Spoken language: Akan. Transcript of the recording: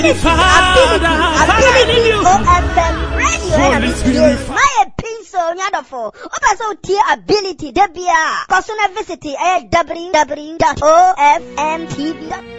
OFM radio. My pencil nyadofo. Opa so tie ability debia. Personal visit www.ofmtv.com.